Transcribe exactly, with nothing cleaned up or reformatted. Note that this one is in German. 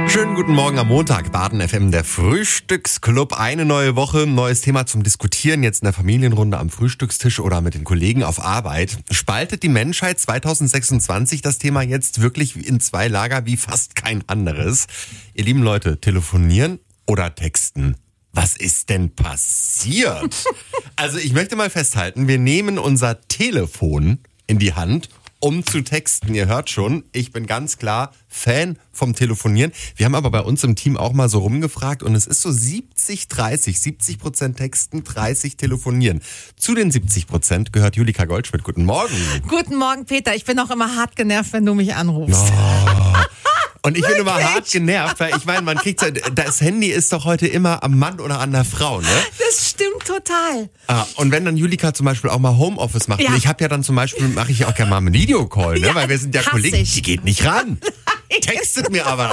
Schönen guten Morgen am Montag, Baden F M, der Frühstücksclub. Eine neue Woche, neues Thema zum Diskutieren, jetzt in der Familienrunde am Frühstückstisch oder mit den Kollegen auf Arbeit. Spaltet die Menschheit zwanzig sechsundzwanzig das Thema jetzt wirklich in zwei Lager wie fast kein anderes? Ihr lieben Leute, telefonieren oder texten? Was ist denn passiert? Also ich möchte mal festhalten, wir nehmen unser Telefon in die Hand, um zu texten. Ihr hört schon, ich bin ganz klar Fan vom Telefonieren. Wir haben aber bei uns im Team auch mal so rumgefragt und es ist so siebzig dreißig. siebzig Prozent texten, dreißig telefonieren. Zu den siebzig Prozent gehört Julika Goldschmidt. Guten Morgen. Guten Morgen, Peter. Ich bin auch immer hart genervt, wenn du mich anrufst. Oh. Und ich bin immer hart genervt, weil ich meine, man kriegt das Handy ist doch heute immer am Mann oder an der Frau, ne? Das stimmt total. Ah, und wenn dann Julika zum Beispiel auch mal Homeoffice macht, Ja. ich habe ja dann zum Beispiel, mache ich auch gerne mal einen Videocall, ne? Ja, Weil wir sind ja hass Kollegen, ich. die geht nicht ran. Textet mir aber